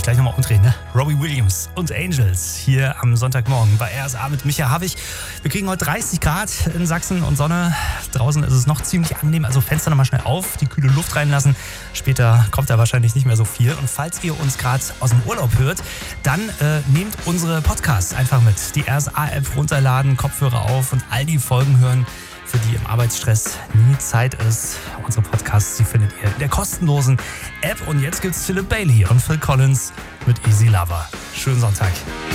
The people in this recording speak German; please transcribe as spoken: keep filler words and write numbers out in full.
gleich nochmal umdrehen, ne? Robbie Williams und Angels hier am Sonntagmorgen bei R S A mit Micha Havig. Wir kriegen heute dreißig Grad in Sachsen und Sonne. Draußen ist es noch ziemlich angenehm, also Fenster nochmal schnell auf, die kühle Luft reinlassen. Später kommt da wahrscheinlich nicht mehr so viel. Und falls ihr uns gerade aus dem Urlaub hört, dann äh, nehmt unsere Podcasts einfach mit. Die R S A-App runterladen, Kopfhörer auf und all die Folgen hören, für die im Arbeitsstress nie Zeit ist. Unsere Podcasts, die findet ihr in der kostenlosen App. Und jetzt gibt's Philip Bailey und Phil Collins mit Easy Lover. Schönen Sonntag.